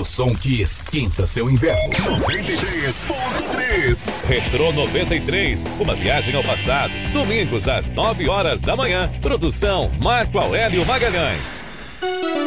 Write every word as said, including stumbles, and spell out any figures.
O som que esquenta seu inverno. noventa e três ponto três. Retrô noventa e três, uma viagem ao passado. Domingos às nove horas da manhã. Produção Marco Aurélio Magalhães.